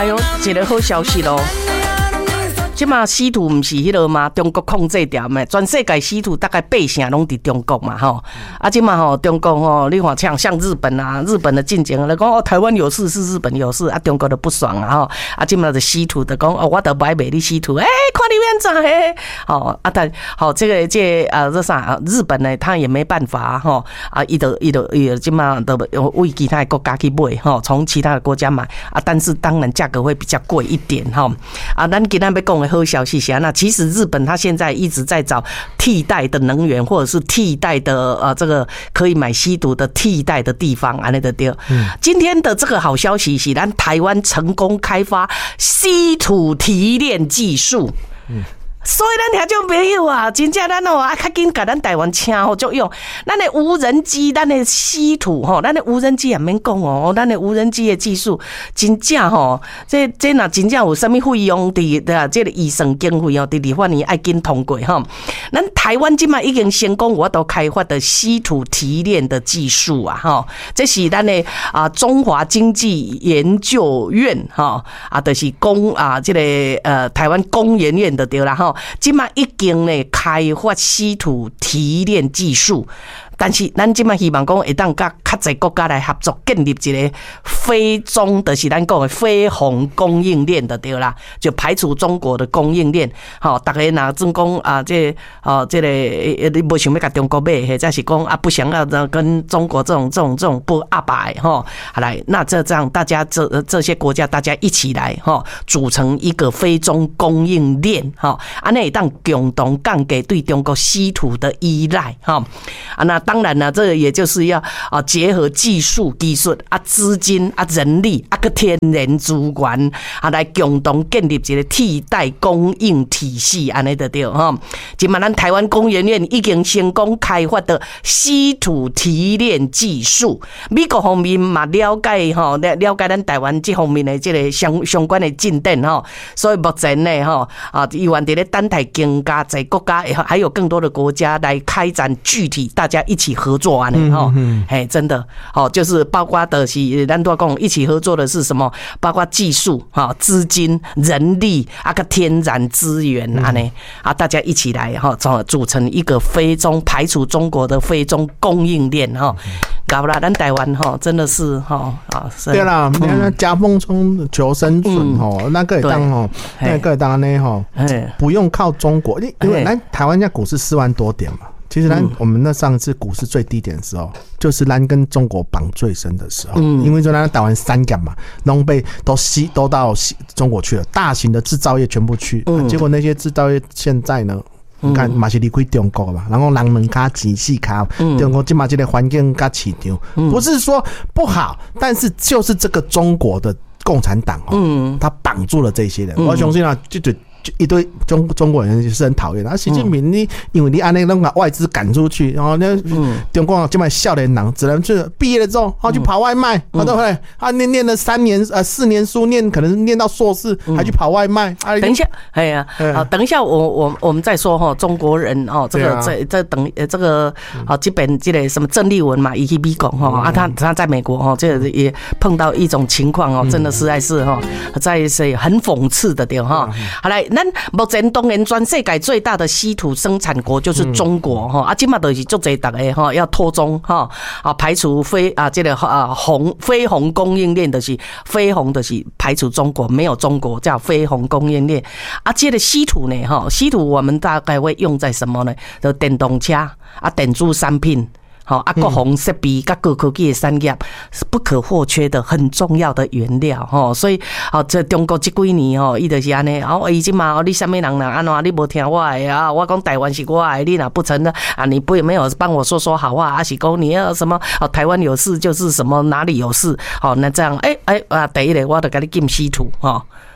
哎呦，一个好消息咯！即马稀土不是迄个吗？中国控制掉嘛，全世界稀土大概8成拢伫中国嘛吼。啊，即马吼中国吼，你看像日本啊，日本的进前来讲哦，台湾有事是日本有事啊，中国的不爽啊吼。啊，即马的稀土的讲哦，我得买你稀土，看你面怎嘿？哦啊，但好这啥日本呢，他也没办法吼啊，伊即马的为其他的国家去买吼，从其他的国家买啊，但是当然价格会比较贵一点哈。啊，咱今天要讲的好消息是那其实日本它现在一直在找替代的能源，或者是替代的这个可以买稀土的替代的地方，安尼的对。今天的这个好消息是，咱台湾成功开发稀土提炼技术。所以咱听众朋友啊，真正咱较紧甲咱台湾请好作用。咱的无人机，咱的稀土吼，咱的无人机也免讲哦，咱的无人机的技术真正吼，这若真正有啥物费用伫这个预算经费哦，伫立法院爱紧通过吼。咱台湾即马已经成功，我都开发的稀土提炼的技术啊，吼，这是咱的中华经济研究院哈就是这个台湾工研院的对啦吼。即马已经呢开发稀土提炼技术，但是咱即马希望讲会当甲较侪国家来合作，建立一个非中，就是咱讲的非红供应链的对啦，就排除中国的供应链。好，大家若真讲这个你不想要甲中国买，或者是讲不想要跟中国这种不阿白哈，好来，那这样大家这些国家大家一起来哈，组成一个非中供应链哈，安尼会当共同降低对中国稀土的依赖哈那当然了，这个也就是要结合技术、资金、人力、个天然资源来共同建立一个替代供应体系，安尼就对哈。今嘛，咱台湾工研院已经成功开发的稀土提炼技术，美国方面嘛了解哈，了解咱台湾这方面的这个相关的进展哈。所以目前呢依然在等待更加在国家还有更多的国家来开展具体大家一起合作安尼哈，真的就是包括的是咱都讲一起合作的是什么？包括技术资金、人力个天然资源安尼大家一起来组成一个非中排除中国的非中供应链搞啦，咱台湾真的是对啦，你看夹缝中求生存那个也当那个当呢不用靠中国，因为咱台湾现在股市4万多点嘛。其实我们那上次股市最低点的时候，就是咱跟中国绑最深的时候，因为就咱台湾3港嘛，都到中国去了，大型的制造业全部去，结果那些制造业现在呢，你看嘛是离开中国嘛，然后人们卡钱细卡，中国今嘛这个环境卡市场，不是说不好，但是就是这个中国的共产党他绑住了这些人，我相信啊，就一堆中国人是很讨厌的。习近平因为你按那个把外资赶出去，然后那中国这么少年郎只能去毕业了之后，去跑外卖，对不对？念了4年书，可能念到硕士，还去跑外卖。 等一下，等一下，我们再说中国人这个等这个基本这个什么郑丽文嘛，以及美国他在美国这个也碰到一种情况真的实在是在是很讽刺的点好来。咱目前当然全世界最大的稀土生产国就是中国现在就是足侪大家要脱中排除这个非红供应链，就是非红就是排除中国，没有中国叫非红供应链这个稀土呢稀土我们大概会用在什么呢？就电动车电子产品。各项设备、各科技的产业是不可或缺的、很重要的原料所以这中国这几年伊就是安尼伊即嘛你什么人安怎你无听我的我讲台湾是我的，你若不承认你不没有帮我说好话是讲你要什么台湾有事就是什么哪里有事那这样第一个我就给你禁稀土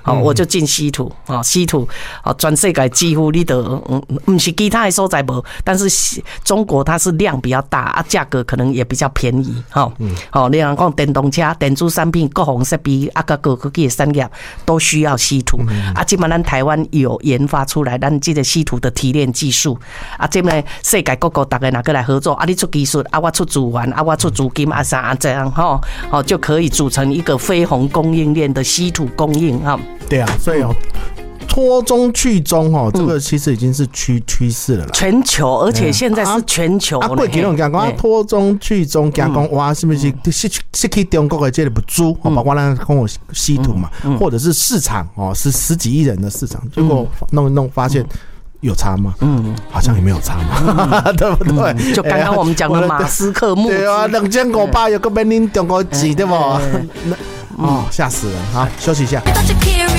我就进稀土，稀土，全世界几乎你都，不是其他的所在无，但是中国它是量比较大啊，价格可能也比较便宜，你人讲电动车、电子产品、各项设备啊，各科技产业都需要稀土啊。今嘛咱台湾有研发出来，咱这个稀土的提炼技术啊，今嘛世界各国大家哪个来合作啊？你出技术啊，我出资源啊，我出资金啊，啥这样就可以组成一个飞鸿供应链的稀土供应哈。 对啊，所以脱中去中这个其实已经是趋势了啦。 全球，而且现在是全球。 过几年讲脱中去中，讲哇，是不是失去中国的这个不足？包括咱讲稀土嘛，或者是市场是10几亿人的市场，结果弄一弄发现。有差吗？好像也没有差嘛，对不对？ 就刚刚我们讲的马斯克募资， 对啊，2500有个没领中国钱对不？吓死人！好，休息一下。